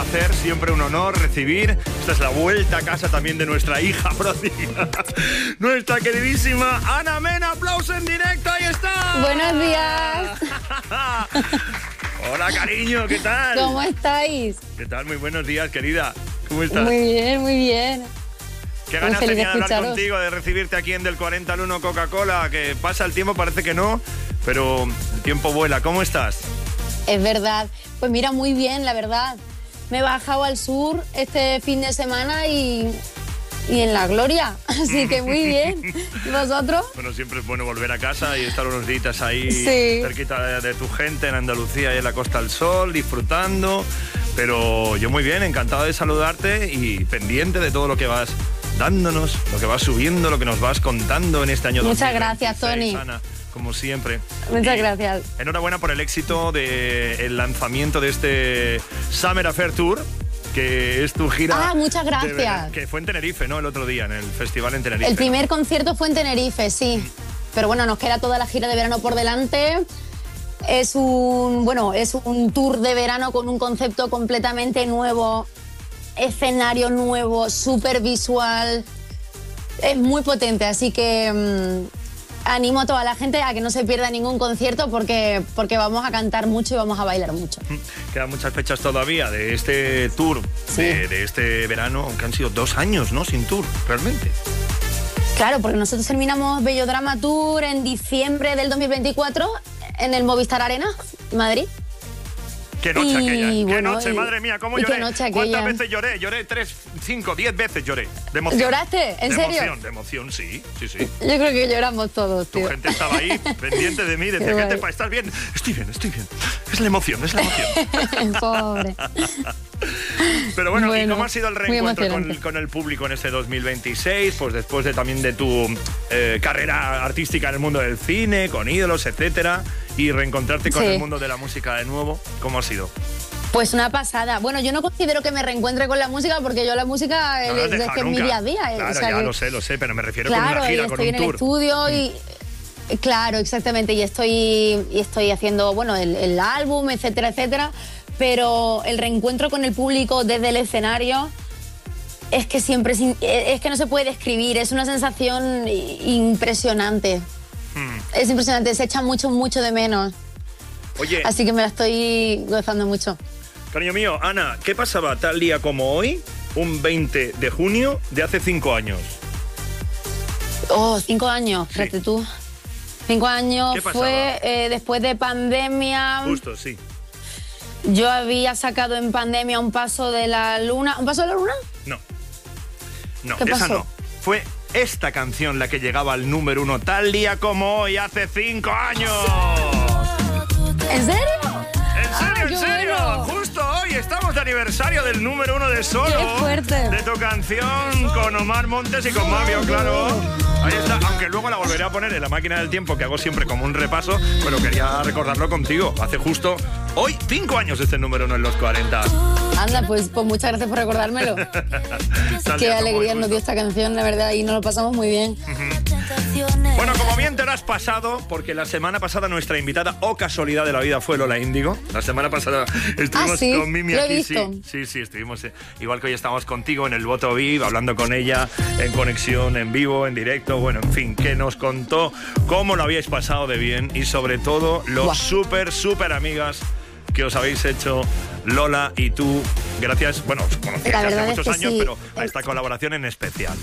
placer, siempre un honor recibir. Esta es la vuelta a casa también de nuestra hija pródiga, nuestra queridísima Ana Mena. ¡Aplauso en directo! ¡Ahí está! ¡Buenos días! Hola, cariño, ¿qué tal? ¿Cómo estáis? ¿Qué tal? Muy buenos días, querida. ¿Cómo estás? Muy bien, muy bien. Qué ganas tenía de hablar contigo, de recibirte aquí en Del 40 al 1 Coca-Cola. Que pasa el tiempo, parece que no, pero el tiempo vuela. ¿Cómo estás? Es verdad. Pues mira, muy bien, la verdad. Me he bajado al sur este fin de semana y en la gloria. Así que muy bien. ¿Y vosotros? Bueno, siempre es bueno volver a casa y estar unos días ahí cerquita de tu gente en Andalucía y en la Costa del Sol, disfrutando. Pero yo muy bien, encantado de saludarte y pendiente de todo lo que vas dándonos, lo que vas subiendo, lo que nos vas contando en este año. Muchas gracias, Tony. Ana, como siempre. Muchas gracias. Enhorabuena por el éxito del lanzamiento de este Summer Affair Tour, que es tu gira. Muchas gracias. Que fue en Tenerife, ¿no? El otro día, en el festival en Tenerife. El primer concierto fue en Tenerife, sí. Pero bueno, nos queda toda la gira de verano por delante. Es un tour de verano con un concepto completamente nuevo, escenario nuevo, súper visual. Es muy potente, así que animo a toda la gente a que no se pierda ningún concierto porque vamos a cantar mucho y vamos a bailar mucho. Quedan muchas fechas todavía de este tour, sí, de este verano, aunque han sido 2 años, ¿no? Sin tour, realmente. Claro, porque nosotros terminamos Bello Drama Tour en diciembre del 2024 en el Movistar Arena, Madrid. Qué noche aquella, qué noche, madre mía, cómo lloré. Qué noche ¿Cuántas veces lloré? Lloré 3, 5, 10 veces lloré. De emoción. ¿Lloraste? ¿En serio? De emoción, sí. Yo creo que lloramos todos, tío. Tu gente estaba ahí, pendiente de mí, decía, ¿qué te pasa? ¿Estás bien? Estoy bien. Es la emoción. Pobre. Pero bueno, ¿y cómo ha sido el reencuentro con el público en este 2026? Pues después también de tu carrera artística en el mundo del cine, con ídolos, etcétera, y reencontrarte con el mundo de la música de nuevo, ¿cómo ha sido? Pues una pasada. Bueno, yo no considero que me reencuentre con la música porque yo la música es que es mi día a día. Claro, o sea, ya lo sé, pero me refiero con una gira, con un tour. Claro, estoy en el estudio y... Claro, exactamente, y estoy haciendo, el álbum, etcétera, pero el reencuentro con el público desde el escenario es que siempre es que no se puede describir, es una sensación impresionante. Es impresionante, se echa mucho de menos. Oye, así que me la estoy gozando mucho. Cariño mío, Ana, ¿qué pasaba tal día como hoy, un 20 de junio de hace 5 años? 5 años, fíjate tú. 5 años fue después de pandemia. Justo, sí. Yo había sacado en pandemia Un Paso de la Luna. ¿Un Paso de la Luna? No, ¿Qué esa pasó? no. Fue esta canción la que llegaba al número 1 tal día como hoy, hace 5 años. ¿En serio? ¿En serio? Bueno. Justo hoy estamos de aniversario del número 1 de Solo. ¡Qué fuerte! De tu canción con Omar Montes y con Mario, claro. Ahí está, aunque luego la volveré a poner en la máquina del tiempo, que hago siempre como un repaso, pero quería recordarlo contigo. Hace justo hoy 5 años este número 1 en los 40. Anda, pues muchas gracias por recordármelo. Qué alegría nos dio esta canción, la verdad, y nos lo pasamos muy bien. Bueno, como bien te lo has pasado, porque la semana pasada nuestra invitada, o casualidad de la vida, fue Lola Índigo. La semana pasada estuvimos con Mimi aquí. Sí, estuvimos, igual que hoy estamos contigo en el Voto VIP, hablando con ella en conexión, en vivo, en directo, bueno, en fin, que nos contó cómo lo habíais pasado de bien y sobre todo lo súper amigas que os habéis hecho Lola y tú, gracias, os conocíais hace muchos años, sí, pero a esta colaboración en especial.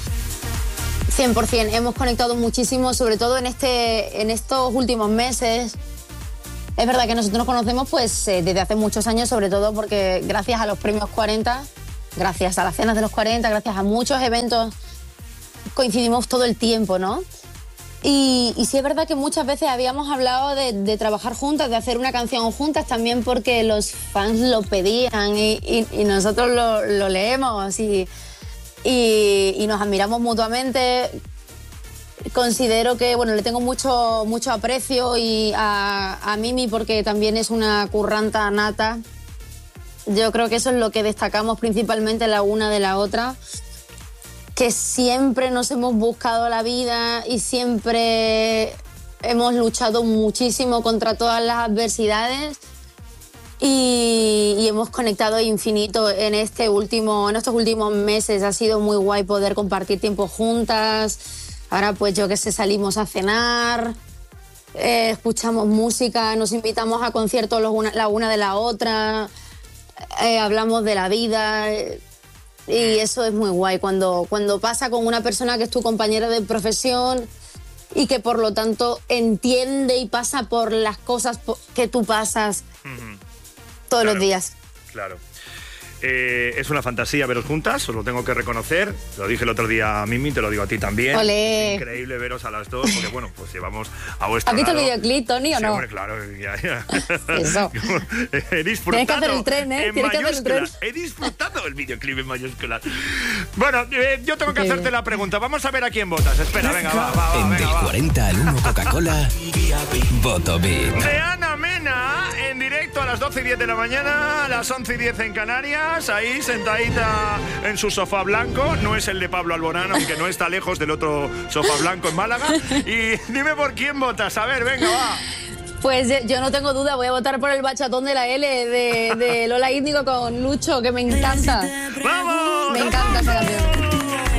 100%, hemos conectado muchísimo, sobre todo en estos últimos meses. Es verdad que nosotros nos conocemos desde hace muchos años, sobre todo porque gracias a los premios 40, gracias a las cenas de los 40, gracias a muchos eventos, coincidimos todo el tiempo, ¿no? Y sí es verdad que muchas veces habíamos hablado de trabajar juntas, de hacer una canción juntas, también porque los fans lo pedían y nosotros lo leemos y nos admiramos mutuamente. Considero que le tengo mucho aprecio y a Mimi porque también es una curranta nata. Yo creo que eso es lo que destacamos principalmente la una de la otra, que siempre nos hemos buscado la vida y siempre hemos luchado muchísimo contra todas las adversidades y hemos conectado infinito en estos últimos meses. Ha sido muy guay poder compartir tiempo juntas. Ahora pues yo que sé, salimos a cenar, escuchamos música, nos invitamos a conciertos la una de la otra, hablamos de la vida. Y eso es muy guay cuando pasa con una persona que es tu compañera de profesión y que por lo tanto entiende y pasa por las cosas que tú pasas todos los días. Claro. Es una fantasía veros juntas, os lo tengo que reconocer. Lo dije el otro día a Mimi, te lo digo a ti también. ¡Olé! Es increíble veros a las dos, porque bueno, pues llevamos a vuestro ¿Has visto lado. el videoclip, Tony, o sí, no? Hombre, claro, ya. Eso. He disfrutado. Tienes que hacer el tren, ¿eh? En mayúsculas. He disfrutado el videoclip en mayúsculas. Bueno, yo tengo que hacerte la pregunta. Vamos a ver a quién votas. Espera, venga, va. En del 40 al 1 Coca-Cola, Voto VIP. De Ana Mena, en directo a las 12:10 de la mañana, a las 11:10 en Canarias, ahí sentadita en su sofá blanco. No es el de Pablo Alborán, aunque no está lejos del otro sofá blanco en Málaga. Y dime por quién votas. A ver, venga, va. Pues yo no tengo duda, voy a votar por el bachatón de la L de Lola Índigo con Lucho, que me encanta. ¡Vamos! Me encanta esa canción.